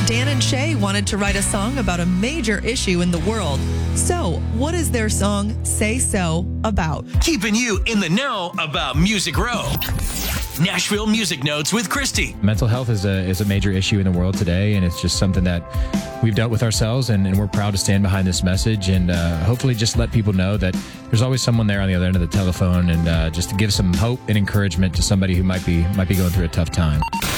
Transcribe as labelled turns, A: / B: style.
A: Dan and Shay wanted to write a song about a major issue in the world. So, what is their song, Say So, about?
B: Keeping you in the know about Music Row. Nashville Music Notes with Christy.
C: Mental health is a major issue in the world today, and it's just something that we've dealt with ourselves, and we're proud to stand behind this message and hopefully just let people know that there's always someone there on the other end of the telephone, and just to give some hope and encouragement to somebody who might be going through a tough time.